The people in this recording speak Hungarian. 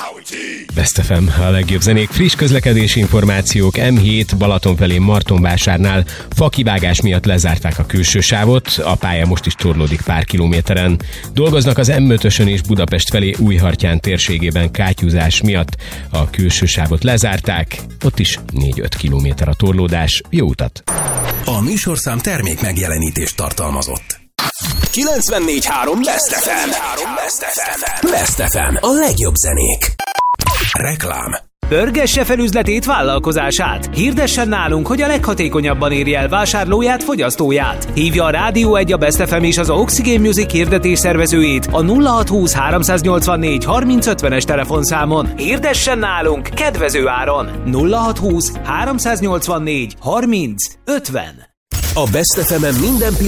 Best FM, a legjobb zenék, friss közlekedési információk. M7 Balaton felé Martonvásárnál fakivágás miatt lezárták a külső sávot, a pálya most is torlódik pár kilométeren. Dolgoznak az M5-ösön és Budapest felé Újhartyán térségében kátyúzás miatt a külső sávot lezárták, ott is 4-5 kilométer a torlódás. Jó utat! A műsorszám termék megjelenítést tartalmazott. 94.3 Best FM. Best FM. A legjobb zenék. Reklám. Pörgesse fel üzletét, vállalkozását. Hirdessen nálunk, hogy a leghatékonyabban érje el vásárlóját, fogyasztóját. Hívja a Rádió 1, a Best FM és az Oxygen Music hirdetés szervezőjét a 0620 384 3050-es telefonszámon. Hirdessen nálunk kedvező áron. 0620 384 3050. A Best FM-en minden